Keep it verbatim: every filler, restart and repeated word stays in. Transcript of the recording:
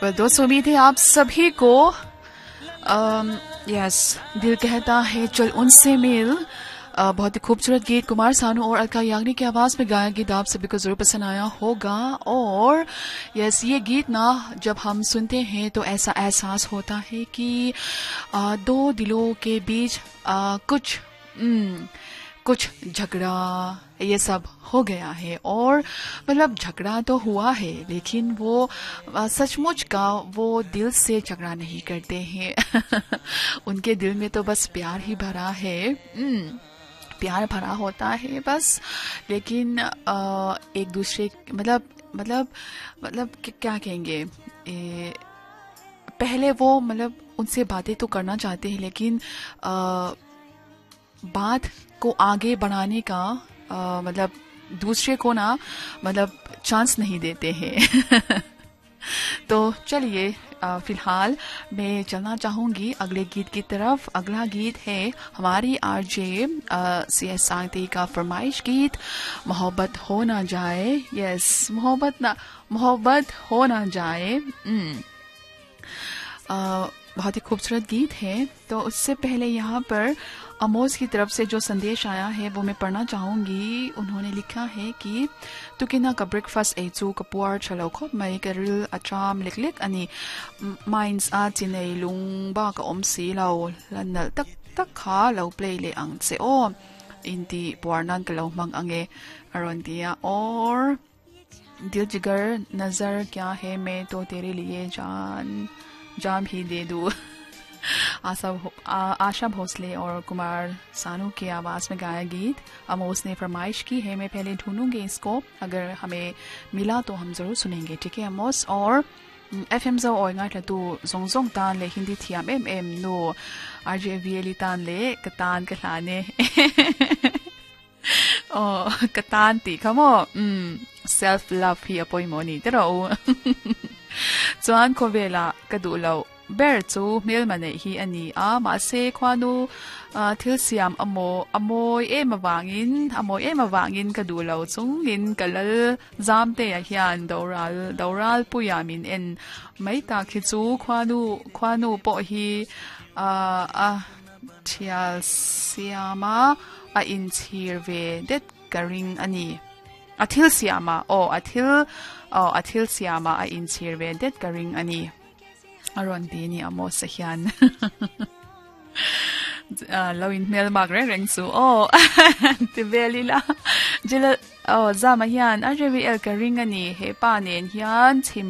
well, दोस्तों उम्मीद है आप सभी को यस दिल कहता है चल उनसे मिल uh, बहुत ही खूबसूरत गीत कुमार सानू और अलका याग्निक की आवाज में गाया गीत आप सभी को जरूर पसंद आया होगा। और यस ये गीत ना जब हम सुनते हैं तो ऐसा एहसास होता है कि uh, दो दिलों के बीच uh, कुछ mm, कुछ झगड़ा ये सब हो गया है। और मतलब झगड़ा तो हुआ है लेकिन वो सचमुच का वो दिल से झगड़ा नहीं करते हैं उनके दिल में तो बस प्यार ही भरा है, प्यार भरा होता है बस। लेकिन आ, एक दूसरे मतलब मतलब मतलब क्या कहेंगे ए, पहले वो मतलब उनसे बातें तो करना चाहते हैं लेकिन आ, बात को आगे बढ़ाने का आ, मतलब दूसरे को ना मतलब चांस नहीं देते हैं तो चलिए फिलहाल मैं चलना चाहूंगी अगले गीत की तरफ। अगला गीत है हमारी आरजे सी एस सांगते का फरमाइश गीत मोहब्बत हो ना जाए। यस मोहब्बत ना मोहब्बत हो ना जाए। आ, बहुत ही खूबसूरत गीत है। तो उससे पहले यहाँ पर अमोज की तरफ से जो संदेश आया है वो मैं पढ़ना चाहूंगी। उन्होंने लिखा है कि तुकिना का ब्रेकफास्ट एचू कपुआर चलो खो मई का रिल अचाम लिख लिख अनि माइंस आ चिने लुंग बा का ओमसी लाओ लन्नल तक तक खा लो प्ले ले अंग से ओ इंती पुआरनान का लो मंग अंगे अरोंदिया और दिल जिगर नजर क्या है मैं तो तेरे लिए जान जान भी दे दूं। आशा आशा भोसले और कुमार सानू की आवाज में गाया गीत अमोस ने फरमाइश की है। मैं पहले ढूंढूंगी इसको, अगर हमें मिला तो हम जरूर सुनेंगे। ठीक है अमोस। और एफ एम जो ओइंगा तो जोंग जोंग तान ले हिंदी थिया M am no R J V L तान ले कतान कलाने ओ कतान ती खमो सेल्फ लव ही अपोई मोनी तेरो चुआन को वेला कदुलो बेरचू मेल मने ही अनि आ मासे ख्वानु थिल सियाम अमो अमो ए मवांगिन अमो ए मवांगिन कदुलो चुंगिन कलल जामते हियान दौराल दौराल पुयामिन एन मैता खिचू ख्वानु ख्वानु पो ही आ आ थियाल सियामा आ इन थिरवे देट करिंग अनि अथिल सियामा ओ अथिल ओ अथिल सियामा आ इन थिरवे देट करिंग अनि aron dini amo sa hiyan lawin mel magre reng su oh tibeli la jila oh zama hiyan arjevi el karingani he panen hiyan